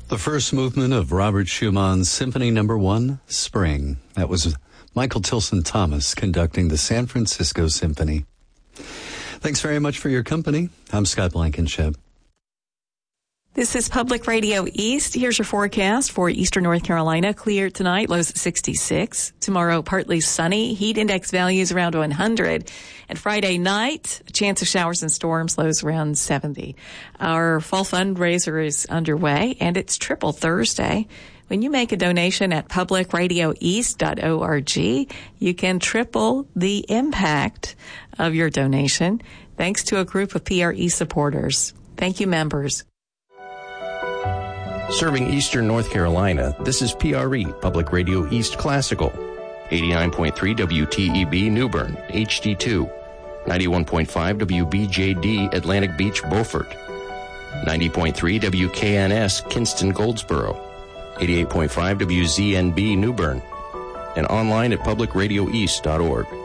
The first movement of Robert Schumann's Symphony No. 1, Spring. That was Michael Tilson Thomas conducting the San Francisco Symphony. Thanks very much for your company. I'm Scott Blankenship. This is Public Radio East. Here's your forecast for eastern North Carolina. Clear tonight, lows at 66. Tomorrow, partly sunny. Heat index values around 100. And Friday night, a chance of showers and storms, lows around 70. Our fall fundraiser is underway, and it's Triple Thursday. When you make a donation at publicradioeast.org, you can triple the impact of your donation, thanks to a group of PRE supporters. Thank you, members. Serving eastern North Carolina, this is PRE, Public Radio East Classical. 89.3 WTEB New Bern, HD2. 91.5 WBJD Atlantic Beach, Beaufort. 90.3 WKNS Kinston, Goldsboro. 88.5 WZNB New Bern. And online at publicradioeast.org.